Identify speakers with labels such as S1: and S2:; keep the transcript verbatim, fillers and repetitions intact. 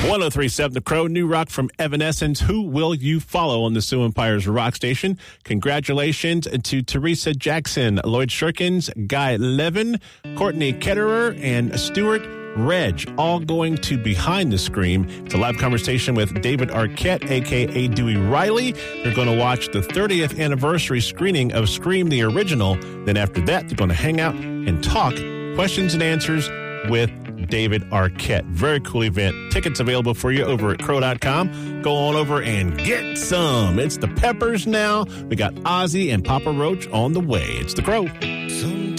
S1: one oh three point seven The Crow, new rock from Evanescence. Who will you follow on the Sioux Empire's rock station? Congratulations to Teresa Jackson, Lloyd Shirkins, Guy Levin, Courtney Ketterer, and Stuart Reg, all going to Behind the Scream. It's a live conversation with David Arquette, a k a. Dewey Riley. They're going to watch the thirtieth anniversary screening of Scream the Original. Then after that, they're going to hang out and talk questions and answers with David Arquette. Very cool event. Tickets available for you over at crow dot com. Go on over and get some. It's the Peppers now. We got Ozzy and Papa Roach on the way. It's the Crow.
S2: So